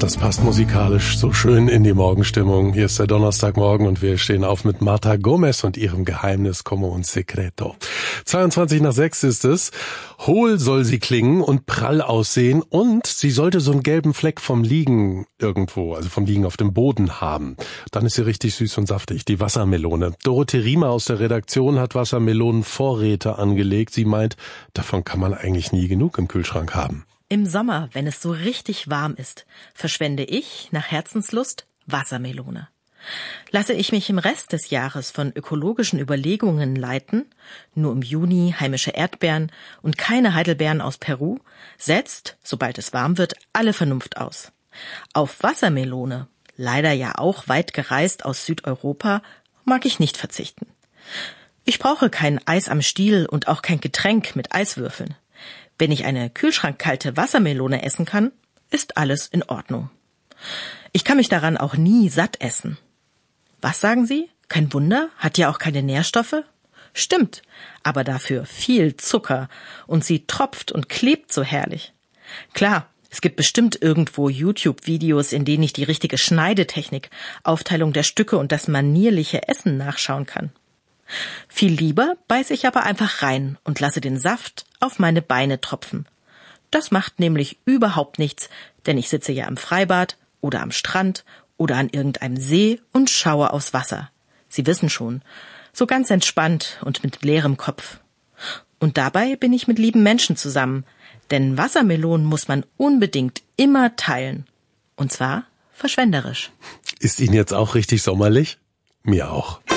Das passt musikalisch so schön in die Morgenstimmung. Hier ist der Donnerstagmorgen und wir stehen auf mit Marta Gomez und ihrem Geheimnis como un secreto. 6:22 ist es. Hohl soll sie klingen und prall aussehen und sie sollte so einen gelben Fleck vom Liegen irgendwo, also vom Liegen auf dem Boden haben. Dann ist sie richtig süß und saftig, die Wassermelone. Dorothee Riemer aus der Redaktion hat Wassermelonenvorräte angelegt. Sie meint, davon kann man eigentlich nie genug im Kühlschrank haben. Im Sommer, wenn es so richtig warm ist, verschwende ich nach Herzenslust Wassermelone. Lasse ich mich im Rest des Jahres von ökologischen Überlegungen leiten, nur im Juni heimische Erdbeeren und keine Heidelbeeren aus Peru, setzt, sobald es warm wird, alle Vernunft aus. Auf Wassermelone, leider ja auch weit gereist aus Südeuropa, mag ich nicht verzichten. Ich brauche kein Eis am Stiel und auch kein Getränk mit Eiswürfeln. Wenn ich eine kühlschrankkalte Wassermelone essen kann, ist alles in Ordnung. Ich kann mich daran auch nie satt essen. Was sagen Sie? Kein Wunder? Hat ja auch keine Nährstoffe? Stimmt, aber dafür viel Zucker und sie tropft und klebt so herrlich. Klar, es gibt bestimmt irgendwo YouTube-Videos, in denen ich die richtige Schneidetechnik, Aufteilung der Stücke und das manierliche Essen nachschauen kann. Viel lieber beiße ich aber einfach rein und lasse den Saft auf meine Beine tropfen. Das macht nämlich überhaupt nichts, denn ich sitze ja im Freibad oder am Strand oder an irgendeinem See und schaue aufs Wasser. Sie wissen schon, so ganz entspannt und mit leerem Kopf. Und dabei bin ich mit lieben Menschen zusammen, denn Wassermelonen muss man unbedingt immer teilen. Und zwar verschwenderisch. Ist Ihnen jetzt auch richtig sommerlich? Mir auch.